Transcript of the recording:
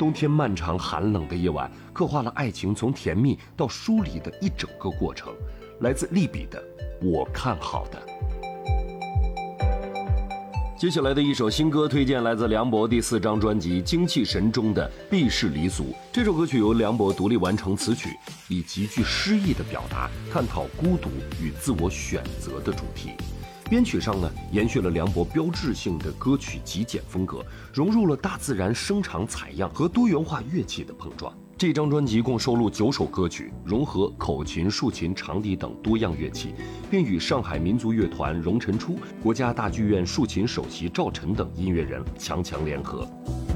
冬天漫长寒冷的夜晚，刻画了爱情从甜蜜到疏离的一整个过程。来自利比的《我看好的》。接下来的一首新歌推荐来自梁博第4张专辑《精气神》中的《避世离俗》。这首歌曲由梁博独立完成词曲，以极具诗意的表达探讨孤独与自我选择的主题。编曲上呢，延续了梁博标志性的歌曲极简风格，融入了大自然声场采样和多元化乐器的碰撞。这张专辑共收录9首歌曲，融合口琴、竖琴、长笛等多样乐器，并与上海民族乐团、荣辰初、国家大剧院竖琴首席赵晨等音乐人强强联合。